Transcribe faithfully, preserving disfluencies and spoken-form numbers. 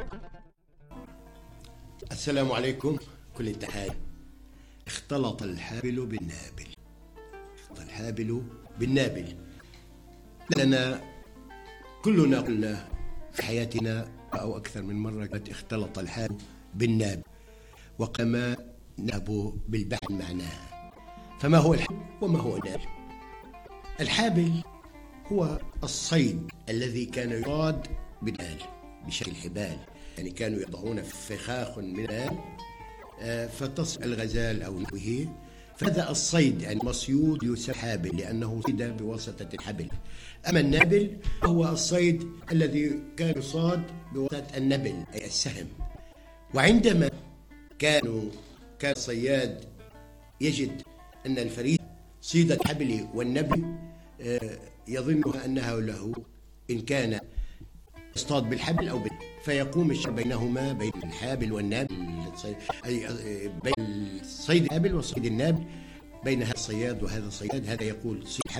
السلام عليكم. كل التحية. اختلط الحابل بالنابل. اختلط الحابل بالنابل. لأننا كلنا قلنا في حياتنا أو أكثر من مرة اختلط الحابل بالنابل، وكما ناب بالبحث معناها. فما هو الحابل وما هو النابل؟ الحابل هو الصيد الذي كان يصاد بالنابل بشكل حبال، يعني كانوا يضعون فخاخ من النابل فتصل الغزال أو نحوه، فهذا الصيد يعني مصيود يسمى حابل لأنه صيد بواسطة الحبل. أما النابل هو الصيد الذي كان يصاد بواسطة النبل أي السهم. وعندما كانوا كان الصياد يجد أن الفريسة صيد الحبل والنبل يظنها أنها له إن كان يصطاد بالحبل أو بالنبل، فيقوم الشر بينهما بين الحابل والنابل، أي بين صيد الحابل وصيد النابل، بين هذا الصياد وهذا الصياد. هذا يقول صيد